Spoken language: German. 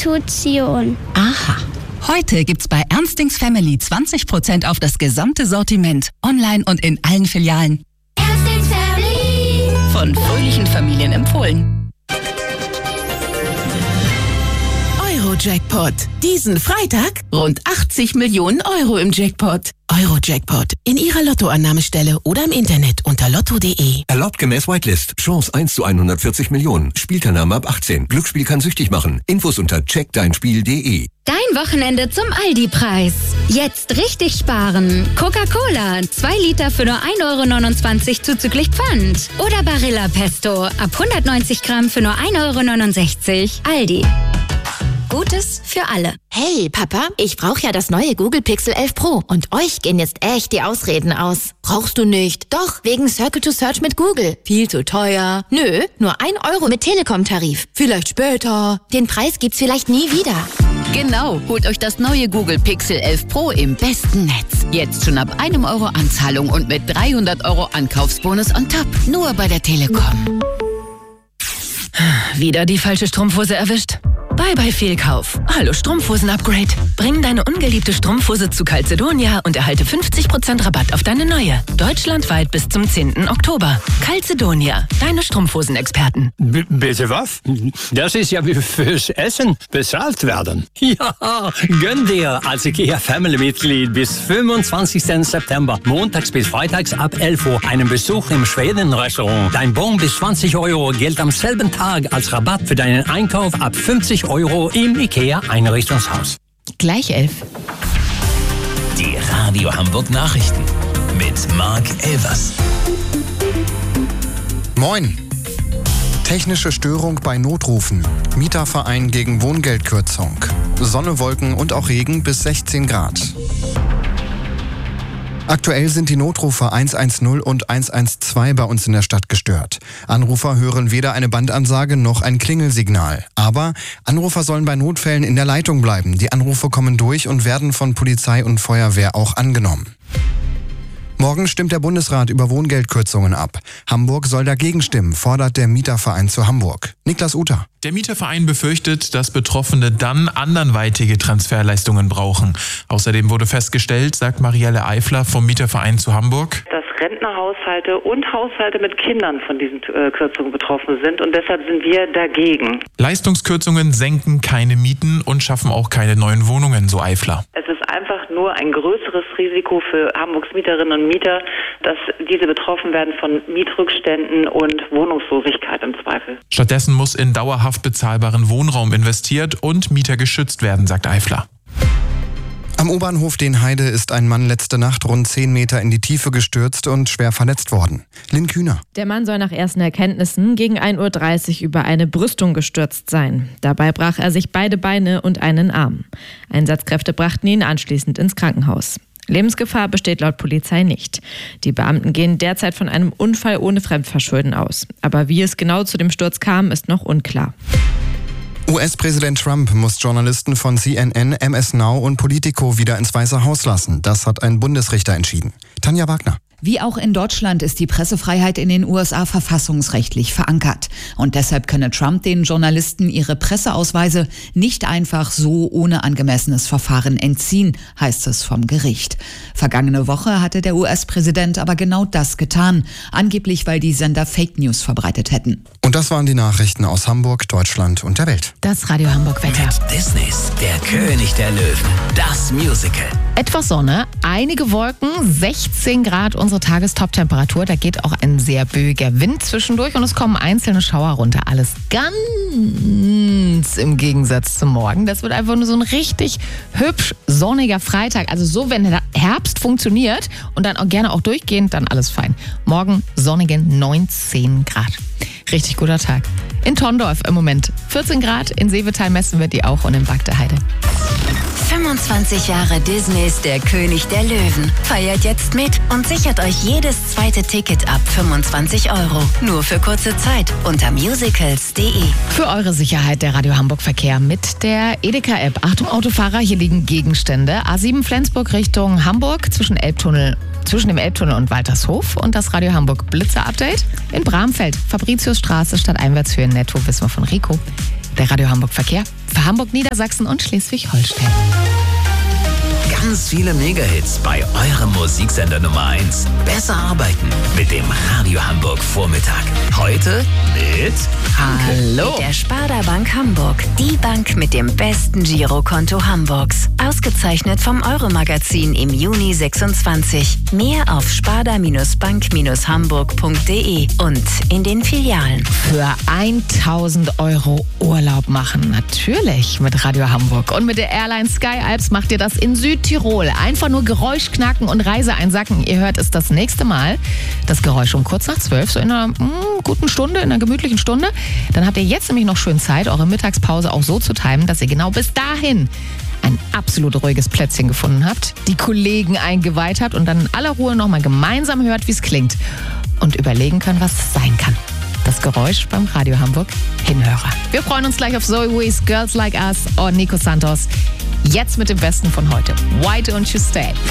Prostitution. Aha. Heute gibt's bei Ernstings Family 20% auf das gesamte Sortiment. Online und in allen Filialen. Ernstings Family. Von fröhlichen Familien empfohlen. Euro-Jackpot. Diesen Freitag rund 80 Millionen Euro im Jackpot. Euro-Jackpot. In Ihrer Lottoannahmestelle oder im Internet unter lotto.de. Erlaubt gemäß Whitelist. Chance 1 zu 140 Millionen. Spielteilnahme ab 18. Glücksspiel kann süchtig machen. Infos unter checkdeinspiel.de. Dein Wochenende zum Aldi-Preis. Jetzt richtig sparen. Coca-Cola, 2 Liter für nur 1,29 € zuzüglich Pfand. Oder Barilla Pesto, ab 190 Gramm für nur 1,69 €. Aldi. Gutes für alle. Hey, Papa, ich brauche ja das neue Google Pixel 11 Pro. Und euch gehen jetzt echt die Ausreden aus. Brauchst du nicht. Doch, wegen Circle to Search mit Google. Viel zu teuer. Nö, nur 1 € mit Telekom-Tarif. Vielleicht später. Den Preis gibt's vielleicht nie wieder. Genau, holt euch das neue Google Pixel 11 Pro im besten Netz. Jetzt schon ab 1 € Anzahlung und mit 300 € Ankaufsbonus on top. Nur bei der Telekom. Wieder die falsche Strumpfhose erwischt? Bye Fehlkauf. Hallo Strumpfhosen-Upgrade. Bring deine ungeliebte Strumpfhose zu Calzedonia und erhalte 50% Rabatt auf deine neue. Deutschlandweit bis zum 10. Oktober. Calzedonia, deine Strumpfhosen-Experten. Bitte was? Das ist ja wie fürs Essen bezahlt werden. Ja, gönn dir als IKEA-Family-Mitglied bis 25. September, montags bis freitags ab 11 Uhr, einen Besuch im Schweden-Restaurant. Dein Bon bis 20 € gilt am selben Tag als Rabatt für deinen Einkauf ab 50 € im IKEA-Einrichtungshaus. Gleich 11. Die Radio Hamburg Nachrichten mit Marc Elvers. Moin. Technische Störung bei Notrufen. Mieterverein gegen Wohngeldkürzung. Sonne, Wolken und auch Regen bis 16 Grad. Aktuell sind die Notrufe 110 und 112 bei uns in der Stadt gestört. Anrufer hören weder eine Bandansage noch ein Klingelsignal. Aber Anrufer sollen bei Notfällen in der Leitung bleiben. Die Anrufe kommen durch und werden von Polizei und Feuerwehr auch angenommen. Morgen stimmt der Bundesrat über Wohngeldkürzungen ab. Hamburg soll dagegen stimmen, fordert der Mieterverein zu Hamburg. Niklas Uter. Der Mieterverein befürchtet, dass Betroffene dann anderweitige Transferleistungen brauchen. Außerdem wurde festgestellt, sagt Marielle Eifler vom Mieterverein zu Hamburg, dass Rentnerhaushalte und Haushalte mit Kindern von diesen Kürzungen betroffen sind und deshalb sind wir dagegen. Leistungskürzungen senken keine Mieten und schaffen auch keine neuen Wohnungen, so Eifler. Es ist einfach nur ein größeres Risiko für Hamburgs Mieterinnen und Mieter, dass diese betroffen werden von Mietrückständen und Wohnungslosigkeit im Zweifel. Stattdessen muss in dauerhaft bezahlbaren Wohnraum investiert und Mieter geschützt werden, sagt Eifler. Am U-Bahnhof Denheide ist ein Mann letzte Nacht rund 10 Meter in die Tiefe gestürzt und schwer verletzt worden. Lynn Kühner. Der Mann soll nach ersten Erkenntnissen gegen 1:30 Uhr über eine Brüstung gestürzt sein. Dabei brach er sich beide Beine und einen Arm. Einsatzkräfte brachten ihn anschließend ins Krankenhaus. Lebensgefahr besteht laut Polizei nicht. Die Beamten gehen derzeit von einem Unfall ohne Fremdverschulden aus. Aber wie es genau zu dem Sturz kam, ist noch unklar. US-Präsident Trump muss Journalisten von CNN, MS Now und Politico wieder ins Weiße Haus lassen. Das hat ein Bundesrichter entschieden. Tanja Wagner. Wie auch in Deutschland ist die Pressefreiheit in den USA verfassungsrechtlich verankert. Und deshalb könne Trump den Journalisten ihre Presseausweise nicht einfach so ohne angemessenes Verfahren entziehen, heißt es vom Gericht. Vergangene Woche hatte der US-Präsident aber genau das getan, angeblich weil die Sender Fake News verbreitet hätten. Und das waren die Nachrichten aus Hamburg, Deutschland und der Welt. Das Radio Hamburg Wetter. Mit Disneys Der König der Löwen. Das Musical. Etwas Sonne, einige Wolken, 16 Grad unsere Tagestop-Temperatur. Da geht auch ein sehr böiger Wind zwischendurch und es kommen einzelne Schauer runter. Alles ganz im Gegensatz zum Morgen. Das wird einfach nur so ein richtig hübsch sonniger Freitag. Also so, wenn der Herbst funktioniert und dann auch gerne auch durchgehend, dann alles fein. Morgen sonnige 19 Grad. Richtig guter Tag. In Tondorf im Moment 14 Grad, in Seevetal messen wir die auch und in Bagdeheide. 25 Jahre Disneys Der König der Löwen. Feiert jetzt mit und sichert euch jedes zweite Ticket ab 25 €. Nur für kurze Zeit unter musicals.de. Für eure Sicherheit der Radio Hamburg Verkehr mit der Edeka-App. Achtung Autofahrer, hier liegen Gegenstände. A7 Flensburg Richtung Hamburg zwischen dem Elbtunnel und Waltershof und das Radio Hamburg Blitzer-Update. In Bramfeld, Fabritiusstraße statt Einwärtshöhe netto, wissen wir von Rico. Der Radio Hamburg Verkehr für Hamburg, Niedersachsen und Schleswig-Holstein. Ganz viele Megahits bei eurem Musiksender Nummer 1. Besser arbeiten mit dem Radio Hamburg Vormittag. Heute mit Hallo. Mit der Sparda Bank Hamburg. Die Bank mit dem besten Girokonto Hamburgs. Ausgezeichnet vom Euro-Magazin im Juni 26. Mehr auf sparda-bank-hamburg.de und in den Filialen. Für 1.000 Euro Urlaub machen. Natürlich mit Radio Hamburg. Und mit der Airline Sky Alps macht ihr das in Südtirol. Einfach nur Geräusch knacken und Reise einsacken. Ihr hört es das nächste Mal. Das Geräusch um kurz nach 12, so in einer guten Stunde, in einer gemütlichen Stunde. Dann habt ihr jetzt nämlich noch schön Zeit, eure Mittagspause auch so zu timen, dass ihr genau bis dahin ein absolut ruhiges Plätzchen gefunden habt, die Kollegen eingeweiht habt und dann in aller Ruhe nochmal gemeinsam hört, wie es klingt und überlegen könnt, was es sein kann. Das Geräusch beim Radio Hamburg Hinhörer. Wir freuen uns gleich auf Zoe Wees, Girls Like Us und Nico Santos. Jetzt mit dem Besten von heute. Why Don't You Stay?